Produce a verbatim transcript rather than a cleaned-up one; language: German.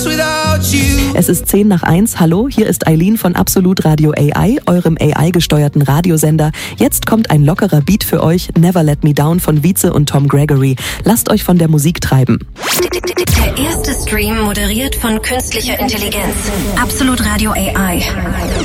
lost without you. Es ist zehn nach eins. Hallo, hier ist Eileen von Absolut Radio A I, eurem A I-gesteuerten Radiosender. Jetzt kommt ein lockerer Beat für euch, Never Let Me Down von Vize und Tom Gregory. Lasst euch von der Musik treiben. Der erste Stream moderiert von künstlicher Intelligenz. Absolut Radio A I.